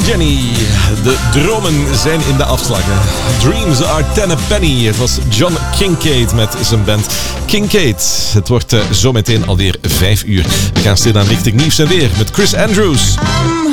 Jenny. De dromen zijn in de afslagen. Dreams are 10 a penny. Het was John Kincade met zijn band Kincade. Het wordt zometeen alweer 5 uur. We gaan stilaan richting nieuws en weer met Chris Andrews.